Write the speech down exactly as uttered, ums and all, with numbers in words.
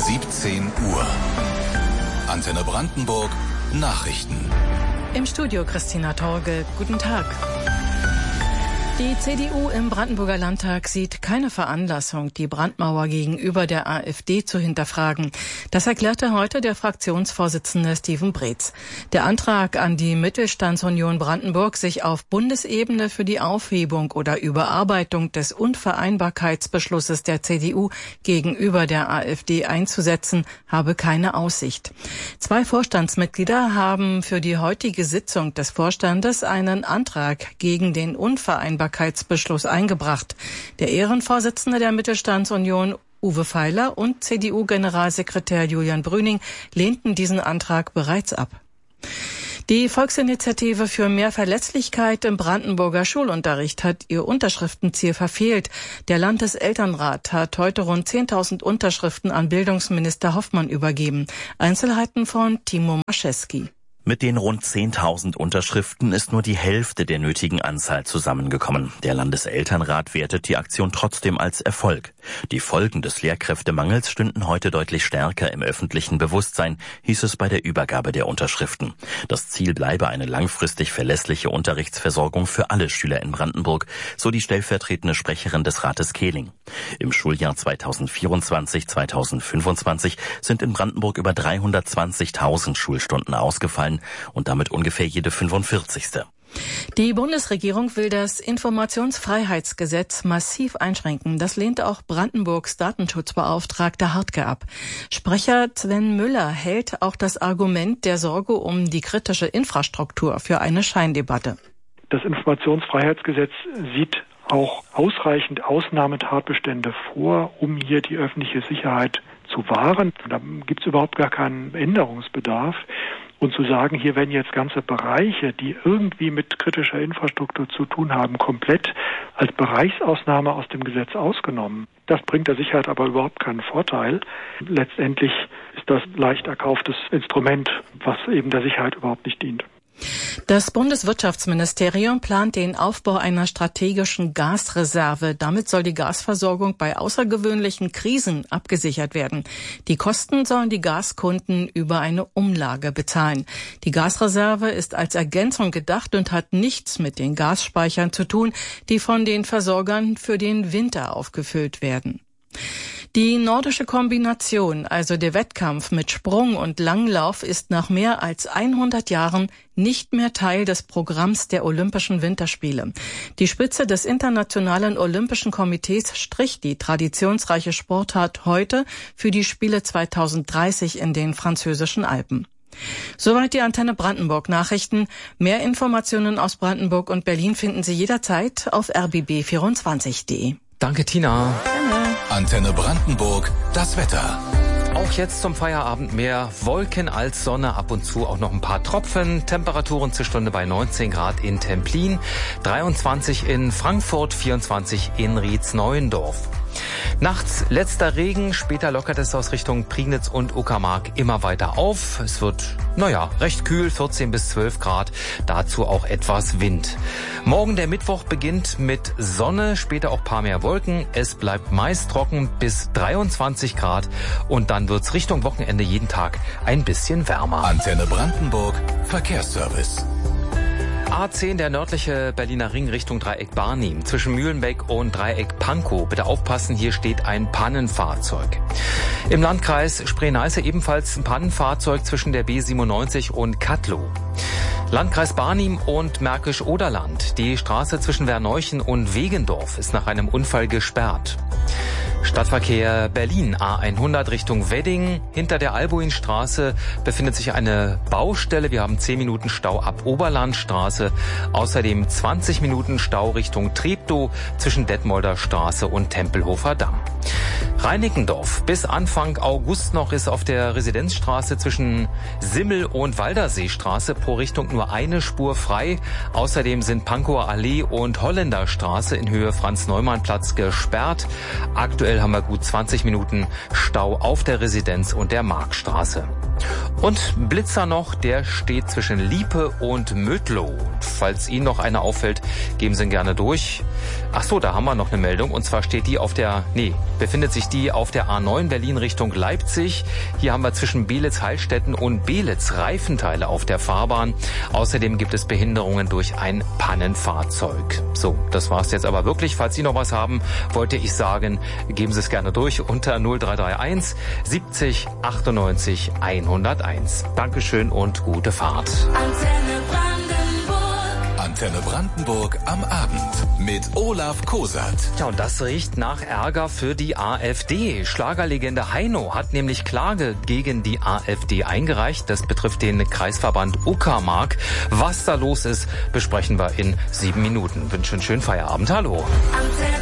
siebzehn Uhr. Antenne Brandenburg Nachrichten. Im Studio Christina Torge. Guten Tag. Die C D U im Brandenburger Landtag sieht keine Veranlassung, die Brandmauer gegenüber der AfD zu hinterfragen. Das erklärte heute der Fraktionsvorsitzende Steven Breetz. Der Antrag an die Mittelstandsunion Brandenburg, sich auf Bundesebene für die Aufhebung oder Überarbeitung des Unvereinbarkeitsbeschlusses der C D U gegenüber der AfD einzusetzen, habe keine Aussicht. Zwei Vorstandsmitglieder haben für die heutige Sitzung des Vorstandes einen Antrag gegen den Unvereinbarkeitsbeschluss eingebracht. Der Ehrenvorsitzende der Mittelstandsunion, Uwe Feiler, und C D U-Generalsekretär Julian Brüning lehnten diesen Antrag bereits ab. Die Volksinitiative für mehr Verlässlichkeit im Brandenburger Schulunterricht hat ihr Unterschriftenziel verfehlt. Der Landeselternrat hat heute rund zehntausend Unterschriften an Bildungsminister Hoffmann übergeben. Einzelheiten von Timo Maschewski. Mit den rund zehntausend Unterschriften ist nur die Hälfte der nötigen Anzahl zusammengekommen. Der Landeselternrat wertet die Aktion trotzdem als Erfolg. Die Folgen des Lehrkräftemangels stünden heute deutlich stärker im öffentlichen Bewusstsein, hieß es bei der Übergabe der Unterschriften. Das Ziel bleibe eine langfristig verlässliche Unterrichtsversorgung für alle Schüler in Brandenburg, so die stellvertretende Sprecherin des Rates Kehling. Im Schuljahr zweitausendvierundzwanzig zweitausendfünfundzwanzig sind in Brandenburg über dreihundertzwanzigtausend Schulstunden ausgefallen und damit ungefähr jede fünfundvierzigste. Die Bundesregierung will das Informationsfreiheitsgesetz massiv einschränken. Das lehnt auch Brandenburgs Datenschutzbeauftragter Hartke ab. Sprecher Sven Müller hält auch das Argument der Sorge um die kritische Infrastruktur für eine Scheindebatte. Das Informationsfreiheitsgesetz sieht auch ausreichend Ausnahmetatbestände vor, um hier die öffentliche Sicherheit zu wahren. Da gibt es überhaupt gar keinen Änderungsbedarf. Und zu sagen, hier werden jetzt ganze Bereiche, die irgendwie mit kritischer Infrastruktur zu tun haben, komplett als Bereichsausnahme aus dem Gesetz ausgenommen. Das bringt der Sicherheit aber überhaupt keinen Vorteil. Letztendlich ist das leicht erkauftes Instrument, was eben der Sicherheit überhaupt nicht dient. Das Bundeswirtschaftsministerium plant den Aufbau einer strategischen Gasreserve. Damit soll die Gasversorgung bei außergewöhnlichen Krisen abgesichert werden. Die Kosten sollen die Gaskunden über eine Umlage bezahlen. Die Gasreserve ist als Ergänzung gedacht und hat nichts mit den Gasspeichern zu tun, die von den Versorgern für den Winter aufgefüllt werden. Die nordische Kombination, also der Wettkampf mit Sprung und Langlauf, ist nach mehr als hundert Jahren nicht mehr Teil des Programms der Olympischen Winterspiele. Die Spitze des Internationalen Olympischen Komitees strich die traditionsreiche Sportart heute für die Spiele zweitausenddreißig in den französischen Alpen. Soweit die Antenne Brandenburg Nachrichten. Mehr Informationen aus Brandenburg und Berlin finden Sie jederzeit auf r b b vierundzwanzig punkt de. Danke, Tina. Gerne. Antenne Brandenburg, das Wetter. Auch jetzt zum Feierabend mehr Wolken als Sonne, ab und zu auch noch ein paar Tropfen. Temperaturen zur Stunde bei neunzehn Grad in Templin, dreiundzwanzig in Frankfurt, vierundzwanzig in Rietz-Neuendorf. Nachts letzter Regen, später lockert es aus Richtung Prignitz und Uckermark immer weiter auf. Es wird, naja, recht kühl, vierzehn bis zwölf Grad, dazu auch etwas Wind. Morgen der Mittwoch beginnt mit Sonne, später auch paar mehr Wolken. Es bleibt meist trocken bis dreiundzwanzig Grad und dann wird's Richtung Wochenende jeden Tag ein bisschen wärmer. Antenne Brandenburg, Verkehrsservice. A zehn, der nördliche Berliner Ring Richtung Dreieck Barnim, zwischen Mühlenbeck und Dreieck Pankow. Bitte aufpassen, hier steht ein Pannenfahrzeug. Im Landkreis Spree-Neiße ebenfalls ein Pannenfahrzeug zwischen der B siebenundneunzig und Kattlow. Landkreis Barnim und Märkisch-Oderland. Die Straße zwischen Werneuchen und Wegendorf ist nach einem Unfall gesperrt. Stadtverkehr Berlin, A hundert Richtung Wedding. Hinter der Albuinstraße befindet sich eine Baustelle. Wir haben zehn Minuten Stau ab Oberlandstraße. Außerdem zwanzig Minuten Stau Richtung Treptow zwischen Detmolder Straße und Tempelhofer Damm. Reinickendorf. Bis Anfang August noch ist auf der Residenzstraße zwischen Simmel und Walderseestraße pro Richtung nur eine Spur frei. Außerdem sind Pankower Allee und Holländerstraße in Höhe Franz-Neumann-Platz gesperrt. Aktuell haben wir gut zwanzig Minuten Stau auf der Residenz und der Markstraße. Und Blitzer noch, der steht zwischen Liepe und Mödlow. Falls Ihnen noch einer auffällt, geben Sie ihn gerne durch. Ach so, da haben wir noch eine Meldung. Und zwar steht die auf der, nee, befindet sich die auf der A neun Berlin Richtung Leipzig. Hier haben wir zwischen Beelitz-Heilstätten und Beelitz Reifenteile auf der Fahrbahn. Außerdem gibt es Behinderungen durch ein Pannenfahrzeug. So, das war's jetzt aber wirklich. Falls Sie noch was haben, wollte ich sagen, geben Sie es gerne durch unter null drei drei eins siebzig achtundneunzig hunderteins. Dankeschön und gute Fahrt. Antenne Brandenburg. Antenne Brandenburg am Abend mit Olaf Kosat. Ja, und das riecht nach Ärger für die AfD. Schlagerlegende Heino hat nämlich Klage gegen die AfD eingereicht. Das betrifft den Kreisverband Uckermark. Was da los ist, besprechen wir in sieben Minuten. Wünsche einen schönen Feierabend. Hallo. Antenne